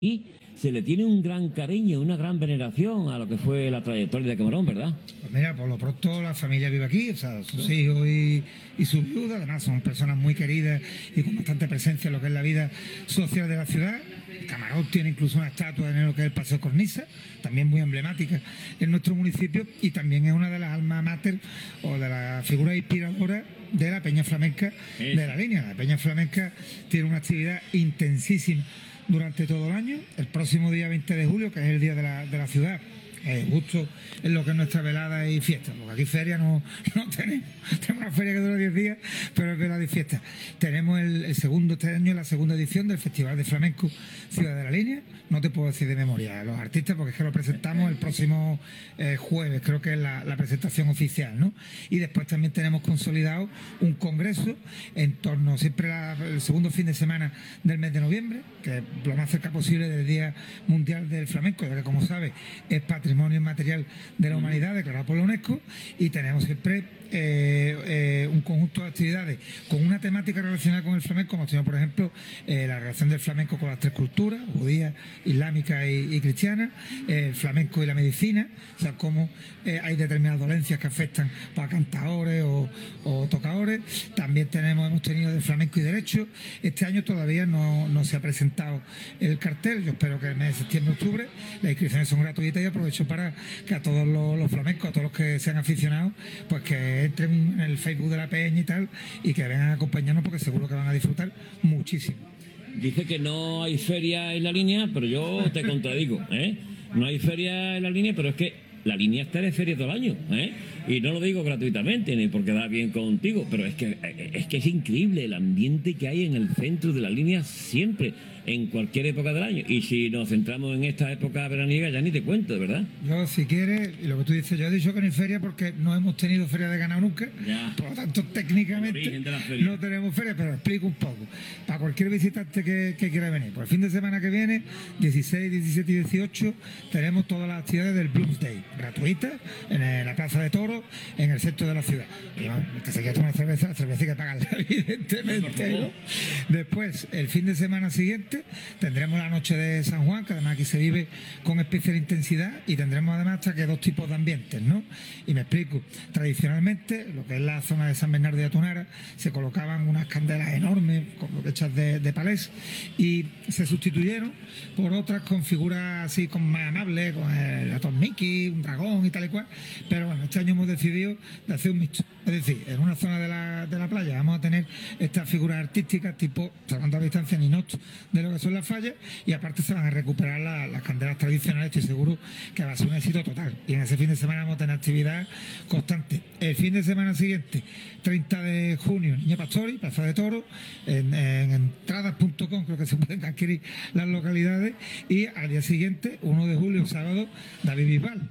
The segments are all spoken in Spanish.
Y se le tiene un gran cariño, una gran veneración a lo que fue la trayectoria de Camarón, ¿verdad? Pues mira, por lo pronto la familia vive aquí, o sea, sus hijos y sus viudas, además son personas muy queridas y con bastante presencia en lo que es la vida social de la ciudad. Camarón tiene incluso una estatua en lo que es el Paseo Cornisa, también muy emblemática en nuestro municipio, y también es una de las almas mater o de las figuras inspiradoras de la Peña Flamenca de la Línea. La Peña Flamenca tiene una actividad intensísima durante todo el año. El próximo día 20 de julio, que es el día de la ciudad, justo en lo que es nuestra velada y fiesta, porque aquí feria no tenemos. Tenemos una feria que dura 10 días, pero es velada y fiesta. Tenemos el segundo, este año, la segunda edición del Festival de Flamenco Ciudad de la Línea. No te puedo decir de memoria los artistas, porque es que lo presentamos el próximo jueves, creo que es la presentación oficial, ¿no? Y después también tenemos consolidado un congreso en torno, siempre el segundo fin de semana del mes de noviembre, que es lo más cerca posible del Día Mundial del Flamenco, ya que, como sabes, es patrimonio inmaterial de la humanidad declarado por la UNESCO, y tenemos siempre un conjunto de actividades con una temática relacionada con el flamenco. Hemos tenido, por ejemplo, la relación del flamenco con las tres culturas, judía, islámica y cristiana, el flamenco y la medicina, o sea, cómo hay determinadas dolencias que afectan a cantadores o tocadores. También hemos tenido de flamenco y derecho. Este año todavía no se ha presentado el cartel, yo espero que el mes de septiembre-octubre. Las inscripciones son gratuitas y aprovecho para que a todos los flamencos, a todos los que sean aficionados, pues que entren en el Facebook de la Peña y tal, y que vengan a acompañarnos, porque seguro que van a disfrutar muchísimo. Dice que no hay feria en la Línea, pero yo te contradigo, ¿eh? No hay feria en la Línea, pero es que la Línea está de feria todo el año, ¿eh? Y no lo digo gratuitamente ni porque da bien contigo, pero es que es increíble el ambiente que hay en el centro de la Línea siempre, en cualquier época del año. Y si nos centramos en esta época veraniega, ya ni te cuento, de verdad. Yo, si quieres, y lo que tú dices, yo he dicho que no hay feria porque no hemos tenido feria de ganado nunca, Ya. por lo tanto, técnicamente no tenemos feria, pero explico un poco. Para cualquier visitante que quiera venir, por el fin de semana que viene, 16, 17 y 18, tenemos todas las actividades del Bloomsday, gratuitas, en la Plaza de Toros, en el centro de la ciudad. Y, bueno, que se quiera tomar cerveza, la cerveza hay que pagarla, evidentemente, ¿no? Después, el fin de semana siguiente, tendremos la noche de San Juan, que además aquí se vive con especial intensidad, y tendremos además hasta que dos tipos de ambientes, ¿no? Y me explico. Tradicionalmente, lo que es la zona de San Bernardo y Atunara, se colocaban unas candelas enormes, hechas de palés, y se sustituyeron por otras con figuras así con más amables, con el ratón Mickey, un dragón y tal y cual. Pero bueno, este año hemos decidido de hacer un mixto. Es decir, en una zona de la playa vamos a tener estas figuras artísticas tipo, sacando a distancia, ninot de lo que son las fallas, y aparte se van a recuperar las candelas tradicionales. Estoy seguro que va a ser un éxito total, y en ese fin de semana vamos a tener actividad constante. El fin de semana siguiente, 30 de junio, Niña Pastori, Plaza de Toros, en entradas.com creo que se pueden adquirir las localidades, y al día siguiente, 1 de julio, sábado, David Bisbal.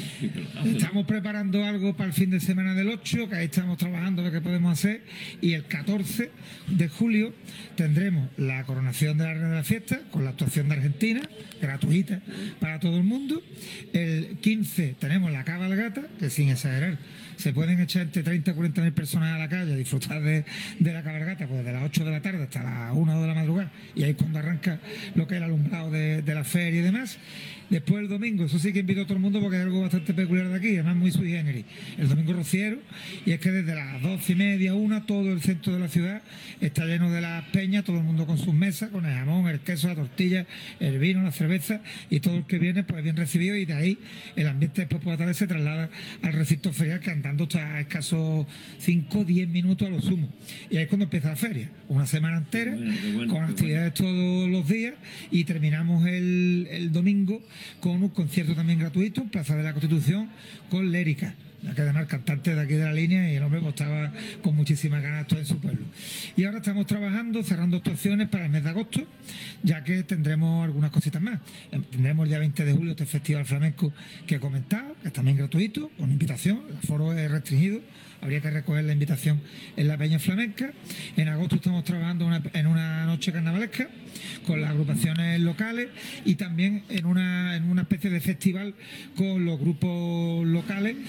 Estamos preparando algo para el fin de semana del 8, que ahí estamos trabajando lo que podemos hacer, y el 14 de julio tendremos la coronación de la reina de la fiesta con la actuación de Argentina, gratuita para todo el mundo. El 15 tenemos la cabalgata, que sin exagerar se pueden echar entre 30 y 40 mil personas a la calle a disfrutar de la cabalgata, pues desde las 8 de la tarde hasta las 1 de la madrugada, y ahí es cuando arranca lo que es el alumbrado de la feria y demás. Después el domingo, eso sí que invito a todo el mundo porque es algo bastante peculiar de aquí, además muy sui generis. El domingo rociero, y es que desde las 12:30, 1, todo el centro de la ciudad está lleno de las peñas, todo el mundo con sus mesas, con el jamón, el queso, la tortilla, el vino, la cerveza, y todo el que viene pues bien recibido, y de ahí el ambiente después por la tarde se traslada al recinto ferial, que andando está a escasos 5 o 10 minutos a lo sumo. Y ahí es cuando empieza la feria, una semana entera, con actividades todos los días, y terminamos el domingo con un concierto también gratuito en Plaza de la Constitución con Lérica, la que además cantante de aquí de la Línea, y el hombre pues estaba con muchísimas ganas de actuar en su pueblo. Y ahora estamos trabajando, cerrando actuaciones para el mes de agosto, ya que tendremos algunas cositas más. Tendremos el día 20 de julio este festival flamenco que he comentado, que es también gratuito, con invitación, el aforo es restringido, habría que recoger la invitación en la Peña Flamenca. En agosto estamos trabajando en una noche carnavalesca con las agrupaciones locales, y también en una especie de festival con los grupos locales, ya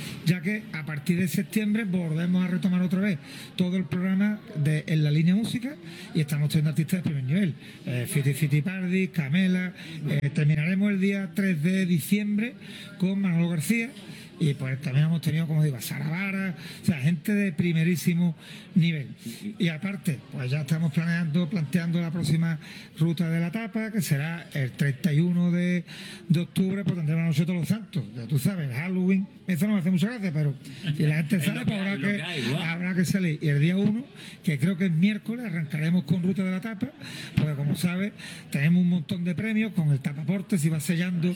que a partir de septiembre volvemos a retomar otra vez todo el programa en la línea música, y estamos teniendo artistas de primer nivel, Fiti Fitipaldi, Camela, terminaremos el día 3 de diciembre con Manolo García. Y pues también hemos tenido, como digo, a Sara Vara, o sea, gente de primerísimo nivel. Y aparte, pues ya estamos planteando la próxima ruta de la tapa, que será el 31 de octubre, pues tendremos nosotros los santos, ya tú sabes, Halloween. Eso no me hace mucha gracia, pero si la gente sale, pues habrá que salir. Y el día 1, que creo que es miércoles, arrancaremos con ruta de la tapa, porque como sabes, tenemos un montón de premios con el tapaporte, y va sellando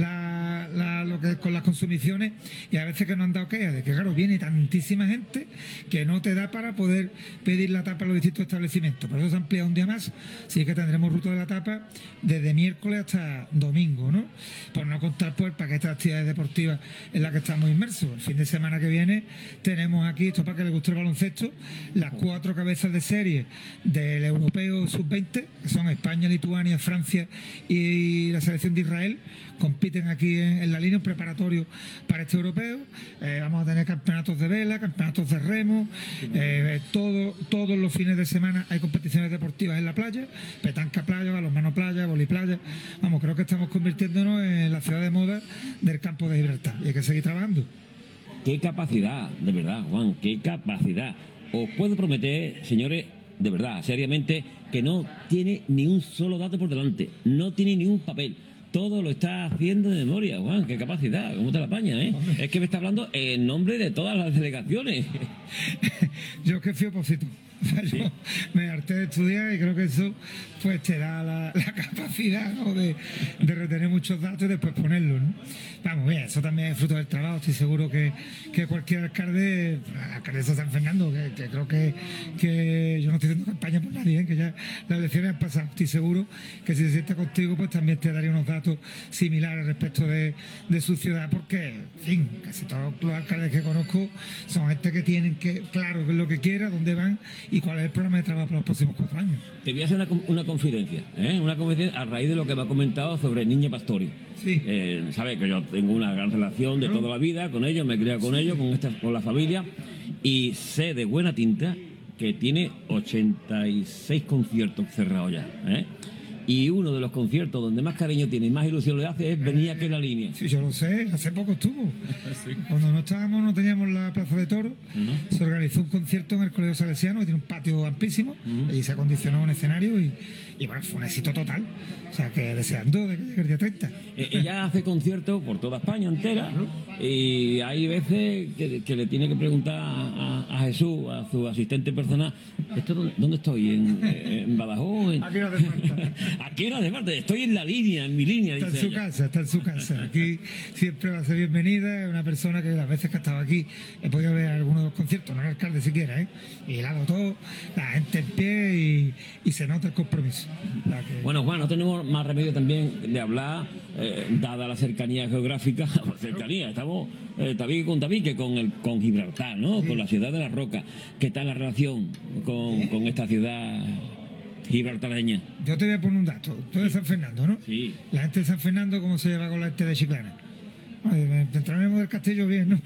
lo que es con las consumiciones. Y a veces que nos han dado quejas de que, claro, viene tantísima gente que no te da para poder pedir la tapa en los distintos establecimientos. Por eso se ha ampliado un día más, así que tendremos ruta de la tapa desde miércoles hasta domingo, ¿no? Por no contar, pues, para que estas actividades deportivas en las que estamos inmersos. El fin de semana que viene tenemos aquí, esto para que le guste el baloncesto, las 4 cabezas de serie del Europeo Sub-20, que son España, Lituania, Francia y la selección de Israel. Compiten aquí en la línea, un preparatorio para este europeo. Vamos a tener campeonatos de vela, campeonatos de remo, todos los fines de semana hay competiciones deportivas en la playa, petanca playa, balonmano playa, vóley playa. Vamos, creo que estamos convirtiéndonos en la ciudad de moda del campo de Gibraltar, y hay que seguir trabajando. Qué capacidad, de verdad, Juan, qué capacidad. Os puedo prometer, señores, de verdad, seriamente, que no tiene ni un solo dato por delante, no tiene ni un papel. Todo lo está haciendo de memoria, Juan, qué capacidad, cómo te la apañas, ¿eh? Hombre. Es que me está hablando en nombre de todas las delegaciones. Yo es que fui opositor. ¿Sí? Yo me harté de estudiar y creo que eso pues te da la capacidad, ¿no?, de retener muchos datos y después ponerlos, ¿no? Vamos, bien, eso también es fruto del trabajo. Estoy seguro que cualquier alcalde, la alcaldesa de San Fernando, que creo que yo no estoy haciendo campaña por nadie, que ya las elecciones han pasado, estoy seguro que si se sienta contigo, pues también te daría unos datos similares respecto de su ciudad, porque, en fin, casi todos los alcaldes que conozco son gente que tienen claro qué es lo que quiera, dónde van y cuál es el programa de trabajo para los próximos 4 años. Te voy a hacer una confidencia, una confidencia a raíz de lo que me ha comentado sobre Niña Pastori. Sí. Sabes que yo tengo una gran relación de toda la vida con ellos, me he criado con ellos, con la familia, y sé de buena tinta que tiene 86 conciertos cerrados ya, Y uno de los conciertos donde más cariño tiene y más ilusión le hace es venir aquí en la línea. Sí, yo lo sé, hace poco estuvo. Sí. Cuando no teníamos la Plaza de Toros, se organizó un concierto en el Colegio Salesiano, que tiene un patio amplísimo, y se acondicionó un escenario y bueno, fue un éxito total. O sea, que deseando de que llegue el día 30. Ella hace conciertos por toda España entera, y hay veces que le tiene que preguntar a Jesús, a su asistente personal, ¿dónde estoy? ¿En Badajoz? Aquí no hace falta. Aquí no hace falta, estoy en la línea, en mi línea. Está en su casa. Aquí siempre va a ser bienvenida. Es una persona que las veces que ha estado aquí he podido ver algunos de los conciertos, no el alcalde siquiera, y le ha dado todo, la gente en pie y se nota el compromiso. Bueno, Juan, no tenemos más remedio también de hablar, dada la cercanía geográfica, estamos tabique con Gibraltar, ¿no? Sí. Con la ciudad de La Roca. ¿Qué tal la relación con esta ciudad gibraltareña? Yo te voy a poner un dato. Tú eres de San Fernando, ¿no? Sí. La gente de San Fernando, ¿cómo se lleva con la gente de Chiclana? Entraremos del castillo bien, ¿no?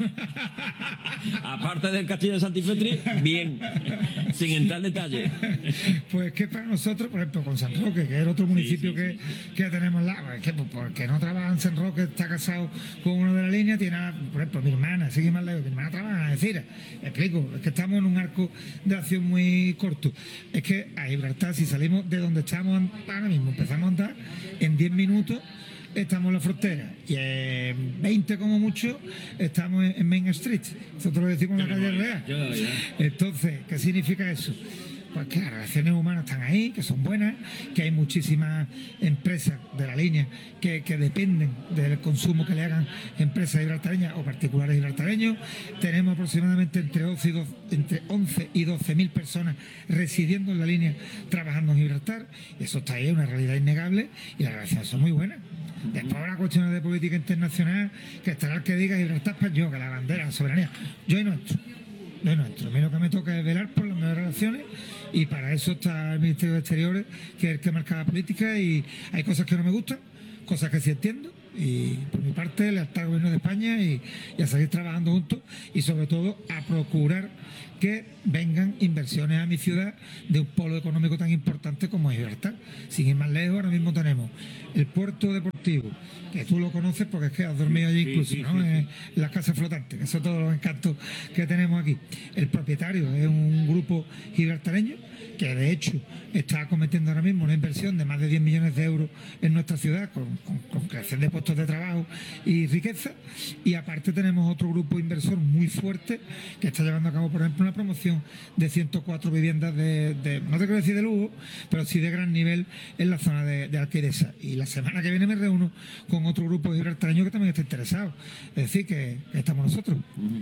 Aparte del castillo de Santifetri, bien, sin entrar en detalle. Pues que para nosotros, por ejemplo, con San Roque, que es el otro municipio que tenemos al lado, es que porque no trabaja en San Roque, está casado con uno de la línea, tiene, por ejemplo, mi hermana, sigue más lejos, mi hermana trabaja en Algeciras. Me explico, es que estamos en un arco de acción muy corto. Es que a Gibraltar, si salimos de donde estamos ahora mismo, empezamos a andar, en 10 minutos estamos en la frontera, y en 20 como mucho estamos en Main Street. Nosotros lo decimos en la calle Real. Entonces, ¿qué significa eso? Pues que las relaciones humanas están ahí, que son buenas, que hay muchísimas empresas de la línea que dependen del consumo que le hagan empresas gibraltareñas o particulares gibraltareños. Tenemos aproximadamente entre 11 y 12.000 personas residiendo en la línea, trabajando en Gibraltar, y eso está ahí, es una realidad innegable, y las relaciones son muy buenas. Después habrá cuestiones de política internacional, que estará el que diga Gibraltar español, que la bandera, la soberanía. Yo ahí no entro. A mí lo que me toca es velar por las mejores relaciones, y para eso está el Ministerio de Exteriores, que es el que marca la política, y hay cosas que no me gustan, cosas que sí entiendo, Y por mi parte, lealtad al Gobierno de España y a seguir trabajando juntos y sobre todo a procurar que vengan inversiones a mi ciudad de un polo económico tan importante como es Gibraltar. Sin ir más lejos, ahora mismo tenemos el puerto deportivo, que tú lo conoces porque es que has dormido allí incluso, ¿no? En las casas flotantes, que son todos los encantos que tenemos aquí. El propietario es un grupo gibraltareño que de hecho está acometiendo ahora mismo una inversión de más de 10 millones de euros en nuestra ciudad con creación de puestos de trabajo y riqueza, y aparte tenemos otro grupo inversor muy fuerte que está llevando a cabo, por ejemplo, una promoción de 104 viviendas de no te quiero decir de lujo, pero sí de gran nivel en la zona de Alqueresa, y la semana que viene me reúno con otro grupo gibraltareño que también está interesado, es decir, que estamos nosotros.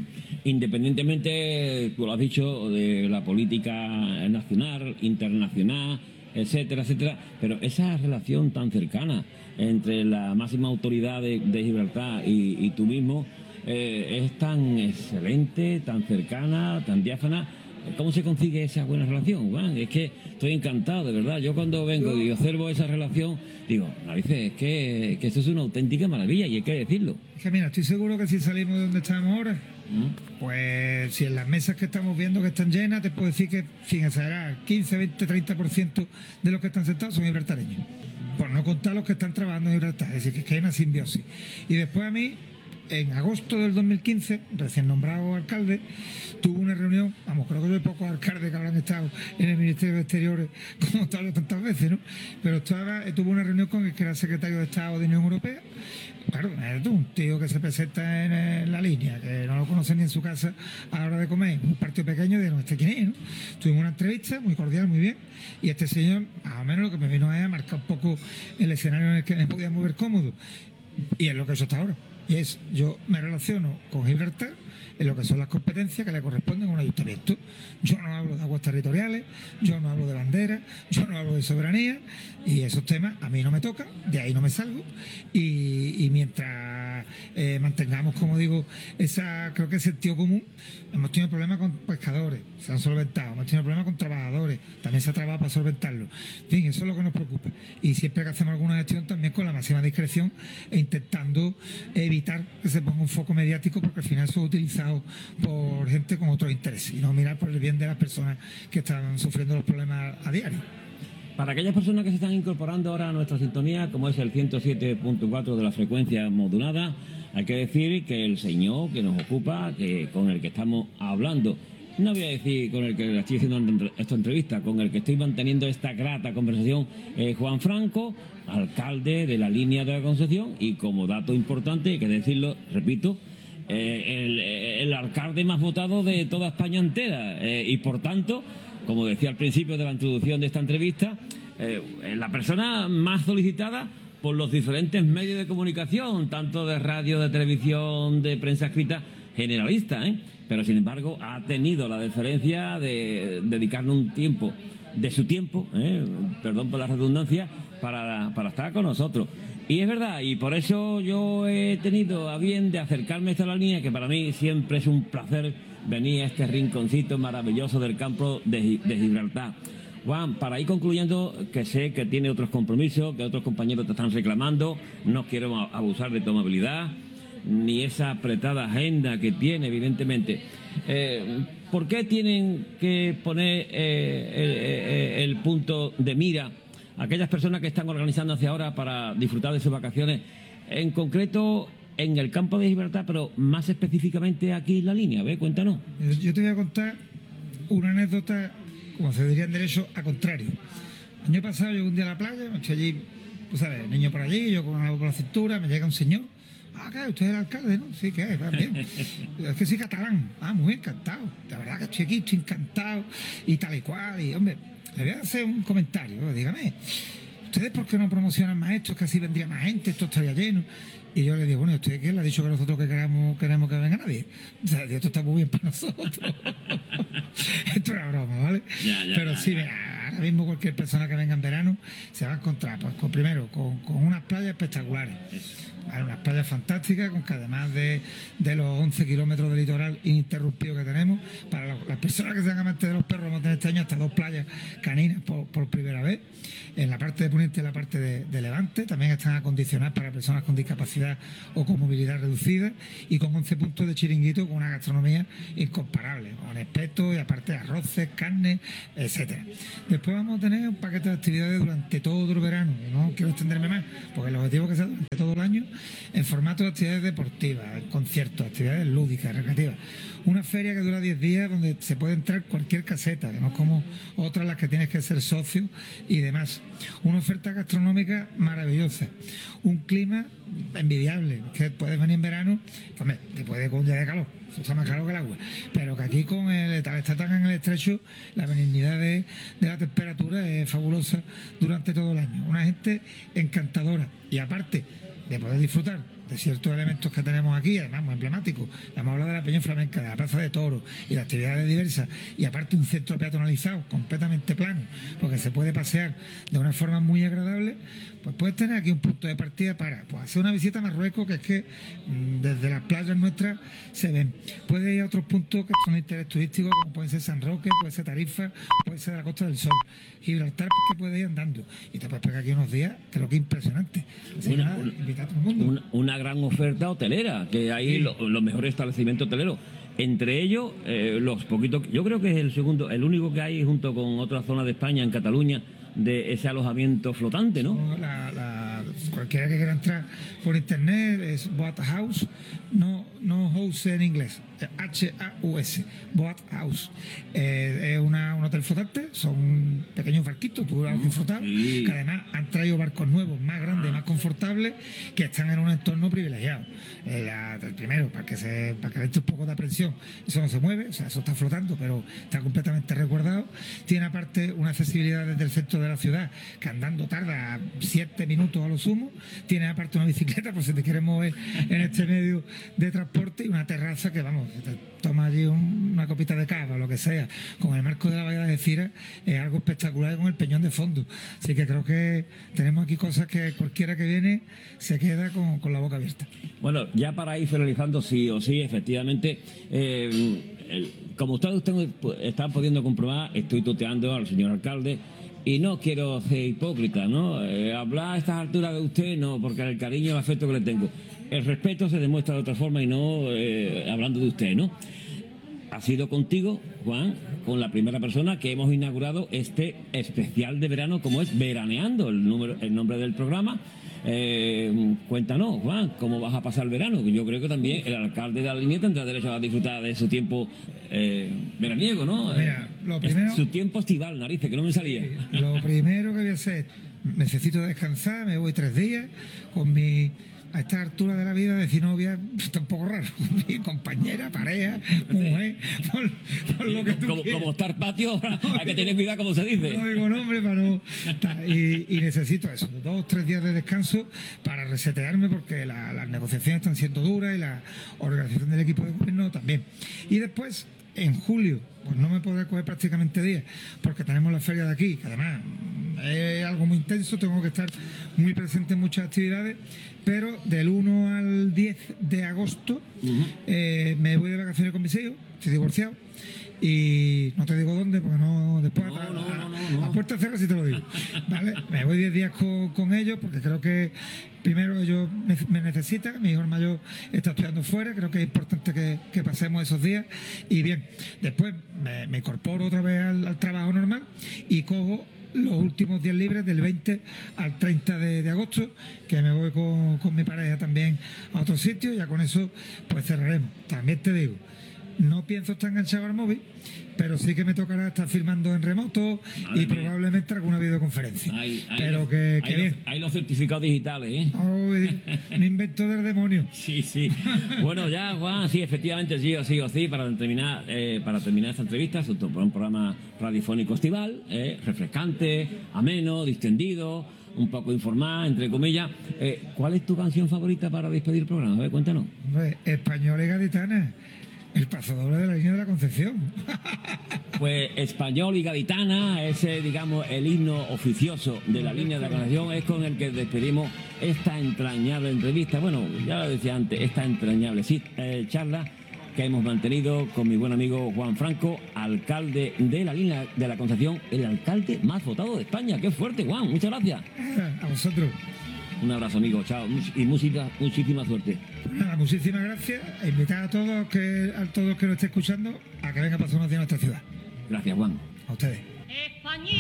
Independientemente, tú lo has dicho, de la política nacional, internacional, etcétera, etcétera, pero esa relación tan cercana entre la máxima autoridad de Gibraltar y tú mismo es tan excelente, tan cercana, tan diáfana. ¿Cómo se consigue esa buena relación, Juan? Es que estoy encantado, de verdad. Yo cuando vengo y observo esa relación, digo, narices, es que esto es una auténtica maravilla y hay que decirlo. Es que mira, estoy seguro que si salimos de donde estamos ahora, pues si en las mesas que estamos viendo que están llenas, te puedo decir que, sin exagerar, 15, 20, 30% de los que están sentados son gibraltareños. Por no contar los que están trabajando en Gibraltar, es decir, que hay una simbiosis. Y después a mí, en agosto del 2015, recién nombrado alcalde, tuve una reunión, creo que yo hay pocos alcaldes que habrán estado en el Ministerio de Exteriores como tantas veces, ¿no? Pero tuve una reunión con el que era el secretario de Estado de Unión Europea. Claro, es un tío que se presenta en la línea, que no lo conoce ni en su casa a la hora de comer, un partido pequeño de no sé quién es, ¿no? Tuvimos una entrevista muy cordial, muy bien, y este señor, más o menos lo que me vino a marcar un poco el escenario en el que me podía mover cómodo, y es lo que he hecho hasta ahora. Y es, yo me relaciono con Gibraltar en lo que son las competencias que le corresponden a un ayuntamiento. Yo no hablo de aguas territoriales, yo no hablo de banderas, yo no hablo de soberanía, y esos temas a mí no me tocan, de ahí no me salgo, y mientras mantengamos, como digo, creo que ese sentido común. Hemos tenido problemas con pescadores, se han solventado, hemos tenido problemas con trabajadores, también se ha trabajado para solventarlo. En fin, eso es lo que nos preocupa. Y siempre que hacemos alguna gestión, también con la máxima discreción e intentando evitar que se ponga un foco mediático, porque al final eso es utilizado por gente con otros intereses y no mirar por el bien de las personas que están sufriendo los problemas a diario. Para aquellas personas que se están incorporando ahora a nuestra sintonía, como es el 107.4 de la frecuencia modulada, hay que decir que el señor que nos ocupa, con el que estamos hablando, no voy a decir con el que estoy haciendo esta entrevista, con el que estoy manteniendo esta grata conversación, Juan Franco, alcalde de la Línea de la Concepción, y como dato importante, hay que decirlo, repito, el alcalde más votado de toda España entera, y por tanto, como decía al principio de la introducción de esta entrevista, la persona más solicitada por los diferentes medios de comunicación, tanto de radio, de televisión, de prensa escrita, generalista, pero sin embargo ha tenido la deferencia de dedicarnos un tiempo, de su tiempo, perdón por la redundancia, para estar con nosotros. Y es verdad, y por eso yo he tenido a bien de acercarme a esta línea, que para mí siempre es un placer venir a este rinconcito maravilloso del campo de Gibraltar. Juan, para ir concluyendo, que sé que tiene otros compromisos, que otros compañeros te están reclamando, no quiero abusar de tu amabilidad, ni esa apretada agenda que tiene, evidentemente. ¿Por qué tienen que poner el punto de mira a aquellas personas que están organizando hacia ahora para disfrutar de sus vacaciones, en concreto en el campo de Gibraltar, pero más específicamente aquí en la línea? Cuéntanos. Yo te voy a contar una anécdota, como se diría en derecho, a contrario. El año pasado yo un día a la playa, me eché allí, tú sabes, el niño por allí, yo con algo por la cintura, me llega un señor. ¿Qué? ¿Usted es el alcalde, no? Sí, ¿qué es? Va bien. Es que soy catalán. Muy encantado. La verdad que estoy aquí, estoy encantado y tal y cual. Y, hombre, le voy a hacer un comentario. Dígame, ¿ustedes por qué no promocionan más esto? Que así vendría más gente, esto estaría lleno. Y yo le digo, bueno, ¿usted qué le ha dicho que nosotros que queremos que venga nadie? O sea, esto está muy bien para nosotros. Esto es una broma, ¿vale? Pero sí, mira, ahora mismo cualquier persona que venga en verano se va a encontrar, pues, primero, con unas playas espectaculares. Hay unas playas fantásticas, con que además de los 11 kilómetros de litoral ininterrumpido que tenemos, para las personas que sean amantes de los perros, vamos a tener este año hasta 2 playas caninas por primera vez. En la parte de Poniente y la parte de Levante también están acondicionadas para personas con discapacidad o con movilidad reducida, y con 11 puntos de chiringuito con una gastronomía incomparable, con espetos y aparte arroces, carnes, etcétera. Después vamos a tener un paquete de actividades durante todo el verano. No quiero extenderme más, porque el objetivo es que sea durante todo el año, en formato de actividades deportivas, conciertos, actividades lúdicas, recreativas. Una feria que dura 10 días, donde se puede entrar cualquier caseta, que no es como otras las que tienes que ser socio y demás. Una oferta gastronómica maravillosa. Un clima envidiable, que puedes venir en verano, hombre, te puede con un día de calor, eso está más caro que el agua, pero que aquí con está tan en el estrecho, la benignidad de la temperatura es fabulosa durante todo el año. Una gente encantadora, y aparte de poder disfrutar de ciertos elementos que tenemos aquí, además muy emblemáticos. Hemos hablado de la Peña Flamenca, de la Plaza de Toros y de actividades diversas, y aparte un centro peatonalizado completamente plano, porque se puede pasear de una forma muy agradable. Pues puedes tener aquí un punto de partida para hacer una visita a Marruecos, que es que desde las playas nuestras se ven. Puedes ir a otros puntos que son de interés turístico, como pueden ser San Roque, puede ser Tarifa, puede ser la Costa del Sol, Gibraltar, que puedes ir andando, y te puedes pegar aquí unos días, creo que impresionante. Invita a todo el mundo. Una gran oferta hotelera, que hay los mejores establecimientos hoteleros. Entre ellos, los poquitos, yo creo que es el único que hay junto con otra zona de España, en Cataluña, de ese alojamiento flotante, ¿no? Cualquiera que quiera entrar por internet es Boat House, no house en inglés, H-A-U-S, Boat House. Es un hotel flotante, son pequeños barquitos, tú vas a disfrutar, que además han traído barcos nuevos, más grandes, más confortables, que están en un entorno privilegiado. El primero, para que le eche un poco de presión, eso no se mueve, o sea, eso está flotando, pero está completamente resguardado. Tiene aparte una accesibilidad desde el centro de la ciudad, que andando tarda 7 minutos a lo sumo. Tiene aparte una bicicleta por si te quieres mover en este medio de transporte, y una terraza que, vamos, te toma allí una copita de cava o lo que sea, con el marco de la bahía de Algeciras, es algo espectacular, con el peñón de fondo. Así que creo que tenemos aquí cosas que cualquiera que viene se queda con la boca abierta. Bueno, ya para ir finalizando, sí o sí, efectivamente, como ustedes están pudiendo comprobar, estoy tuteando al señor alcalde, y no quiero ser hipócrita, ¿no? Hablar a estas alturas de usted, no, porque el cariño y el afecto que le tengo. El respeto se demuestra de otra forma, y no hablando de usted, ¿no? Ha sido contigo, Juan, con la primera persona que hemos inaugurado este especial de verano, como es Veraneando, el nombre del programa. Cuéntanos, Juan, ¿cómo vas a pasar el verano? Yo creo que también el alcalde de la línea tendrá derecho a disfrutar de su tiempo veraniego, ¿no? Mira, lo primero, su tiempo estival, narices, que no me salía. Lo primero que voy a hacer, necesito descansar, me voy 3 días con a esta altura de la vida, decir novia está un poco raro. Mi compañera, pareja, mujer, por lo que tú como estar patio, hay que tener cuidado, como se dice. No digo nombre para no. Y necesito eso, 2 o 3 días de descanso para resetearme, porque las negociaciones están siendo duras y la organización del equipo de gobierno también. Y después, en julio, pues no me podré coger prácticamente días, porque tenemos la feria de aquí, que además es algo muy intenso, tengo que estar muy presente en muchas actividades, pero del 1 al 10 de agosto me voy de vacaciones con mis hijos, estoy divorciado, y no te digo dónde, porque no, después a puerta cerrada sí te lo digo, ¿vale? Me voy 10 días con ellos, porque creo que primero ellos me necesitan, mi hijo mayor está estudiando fuera, creo que es importante que pasemos esos días, y bien, después me incorporo otra vez al trabajo normal, y cojo los últimos días libres del 20 al 30 de agosto, que me voy con mi pareja también a otro sitio, y ya con eso pues cerraremos. También te digo, no pienso estar enganchado al móvil, pero sí que me tocará estar filmando en remoto y probablemente alguna videoconferencia. Pero que bien. Hay los certificados digitales, ¿eh? Un invento del demonio. Sí. Bueno, ya, Juan, sí, efectivamente, sí o sí, para terminar esta entrevista, es un programa radiofónico estival, refrescante, ameno, distendido, un poco informal, entre comillas. ¿Cuál es tu canción favorita para despedir el programa? A ver, cuéntanos. Española y gaditana. El pasador de la línea de la Concepción. Pues Español y Gaditana, ese, digamos, el himno oficioso de la línea de la Concepción, es con el que despedimos esta entrañable entrevista. Bueno, ya lo decía antes, esta entrañable charla que hemos mantenido con mi buen amigo Juan Franco, alcalde de la línea de la Concepción, el alcalde más votado de España. ¡Qué fuerte, Juan! Muchas gracias. A vosotros. Un abrazo, amigo. Chao. Y muchísima suerte. Nada, muchísimas gracias. E invitar a todos que nos esté escuchando a que vengan a pasar unos días a nuestra ciudad. Gracias, Juan. A ustedes.